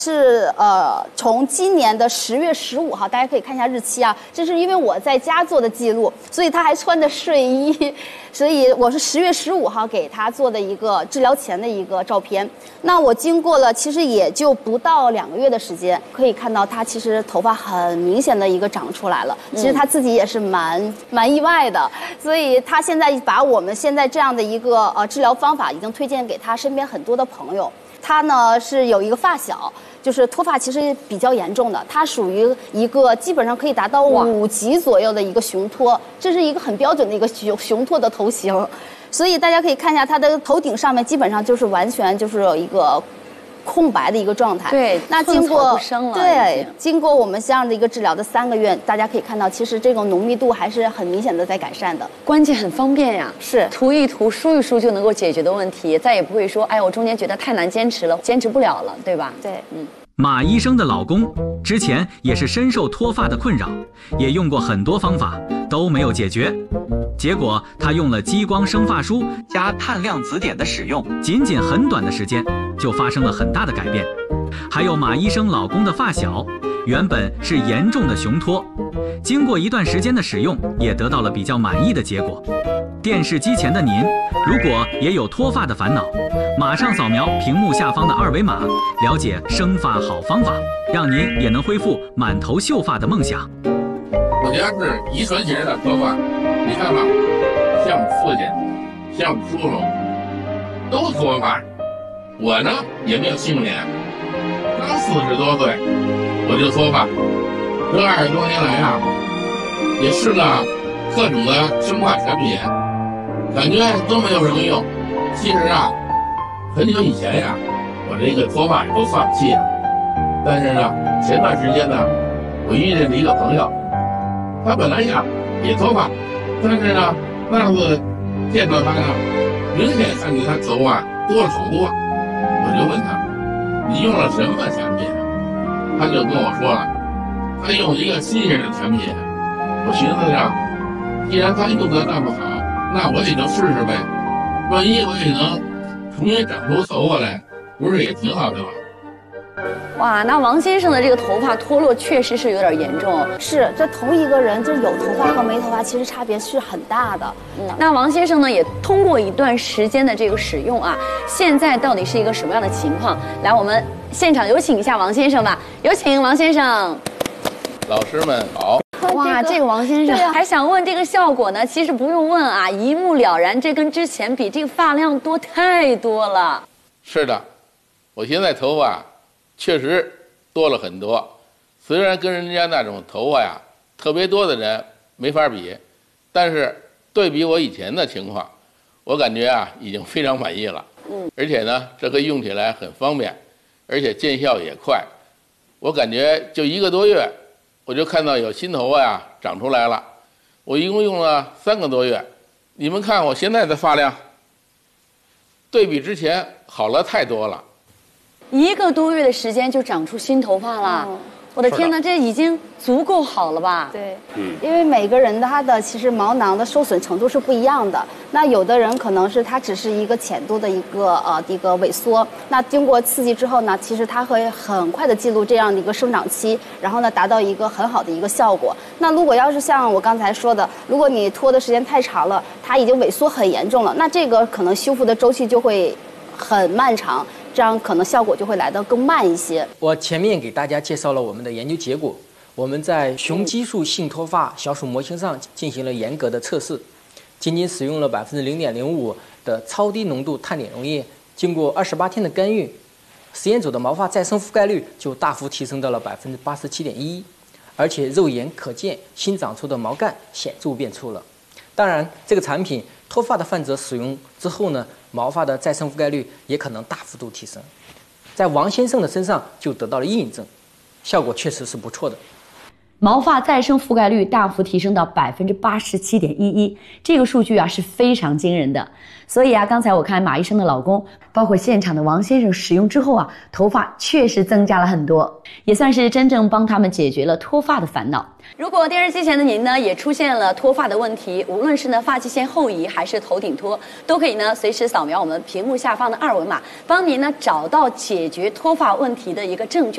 是从今年的10月15号，大家可以看一下日期啊。这是因为我在家做的记录，所以他还穿着睡衣，所以我是10月15号给他做的一个治疗前的一个照片。那我经过了，其实也就不到2个月的时间，可以看到他其实头发很明显的一个长出来了。其实他自己也是蛮意外的，所以他现在把我们现在这样的一个治疗方法已经推荐给他身边很多的朋友。他呢是有一个发小。就是脱发其实比较严重的，它属于一个基本上可以达到5级左右的一个雄脱，这是一个很标准的一个雄脱的头型，所以大家可以看一下它的头顶上面基本上就是完全就是有一个空白的一个状态。 对， 那经过对经过我们这样的一个治疗的3个月，大家可以看到，其实这种浓密度还是很明显的在改善的。 关键很方便呀， 是涂一涂、梳一梳就能够解决的问题，再也不会说，哎，我中间觉得太难坚持了，坚持不了了，对吧？ 对， 马医生的老公之前也是深受脱发的困扰，也用过很多方法都没有解决，结果他用了激光生发梳加碳量子碘的使用，仅很短的时间就发生了很大的改变。还有马医生老公的发小，原本是严重的雄脱，经过一段时间的使用，也得到了比较满意的结果。电视机前的您，如果也有脱发的烦恼，马上扫描屏幕下方的2维码，了解生发好方法，让您也能恢复满头秀发的梦想。 我家是遗传型的脱发，你看吧，像父亲，像叔叔，都脱发。我呢也没有幸免，刚40多岁我就脱发，这20多年来啊，也试了各种的生发产品，感觉都没有什么用。其实啊，很久以前呀，我这个脱发也都放弃了。但是呢，前段时间呢，我遇见了一个朋友，他本来呀也脱发，但是呢，那次见到他呢，明显看见他头发多了好多。我就问他，你用了什么产品？他就跟我说了，他用一个新型的产品。我寻思着，既然他用的那么好，那我也就试试呗。万一我也能重新长出头发来，不是也挺好的吗？ 哇，那王先生的这个头发脱落确实是有点严重。 是，这同一个人，就是有头发和没头发，其实差别是很大的。 那王先生呢，也通过一段时间的这个使用啊，现在到底是一个什么样的情况？来，我们现场有请一下王先生吧，有请王先生。 老师们好。 哇，这个王先生还想问这个效果呢？其实不用问啊，一目了然，这跟之前比，这个发量多太多了。 是的，我现在头发确实多了很多，虽然跟人家那种头发呀特别多的人没法比，但是对比我以前的情况，我感觉啊已经非常满意了。而且呢，这个用起来很方便，而且见效也快。我感觉就1个多月，我就看到有新头发呀长出来了。我一共用了3个多月，你们看我现在的发量，对比之前好了太多了。 1个多月的时间就长出新头发了，我的天哪，这已经足够好了吧？ 对，因为每个人他的其实毛囊的受损程度是不一样的。那有的人可能是它只是一个浅度的一个萎缩，那经过刺激之后呢，其实它会很快的记录这样的一个生长期，然后呢达到一个很好的一个效果。那如果要是像我刚才说的，如果你拖的时间太长了，它已经萎缩很严重了，那这个可能修复的周期就会很漫长。这样可能效果就会来得更慢一些。 我前面给大家介绍了我们的研究结果，我们在雄激素性脱发小鼠模型上进行了严格的测试，仅仅使用了0.05%的超低浓度碳碘溶液，经过28天的干预，实验组的毛发再生覆盖率就大幅提升到了87.11%，而且肉眼可见新长出的毛干显著变粗了。当然，这个产品脱发的患者使用之后呢，毛发的再生覆盖率也可能大幅度提升，在王先生的身上就得到了印证，效果确实是不错的。 毛发再生覆盖率大幅提升到87.11%，这个数据啊是非常惊人的。所以啊，刚才我看马医生的老公，包括现场的王先生使用之后啊，头发确实增加了很多，也算是真正帮他们解决了脱发的烦恼。 如果电视机前的您呢也出现了脱发的问题，无论是呢发际线后移还是头顶脱，都可以呢随时扫描我们屏幕下方的2维码，帮您呢找到解决脱发问题的一个正确